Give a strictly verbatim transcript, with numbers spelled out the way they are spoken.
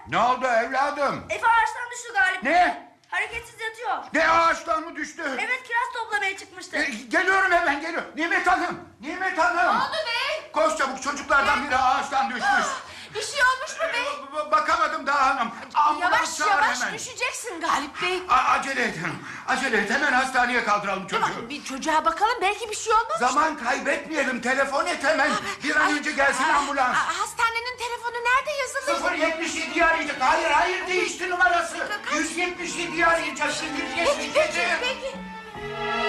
Ne oldu evladım? Efe ağaçtan düştü Galip. Ne? Hareketsiz yatıyor. Ne ağaçtan mı düştü? Evet, kiraz toplamaya çıkmıştı. E, geliyorum hemen geliyorum. Nimet Hanım, Nimet Hanım. Ne oldu bey? Koş çabuk, çocuklardan biri ağaçtan düşmüş. Bir şey olmuş mu bey? E, bakamadım daha hanım. Ambulans Yavaş çağır yavaş hemen. düşeceksin Galip bey. A acele et hanım. Acele et, hemen hastaneye kaldıralım çocuğu. Tamam, bir çocuğa bakalım, belki bir şey olmaz. Zaman kaybetmeyelim, telefon et hemen. Bir an Ay, önce gelsin ay, ambulans. ay, Hastanenin telefonu nerede yazılı? sıfır yetmiş yediyi arayacak. Hayır hayır, değişti numarası. yüz yetmiş yediyi arayacak. Şimdi Peki peki peki.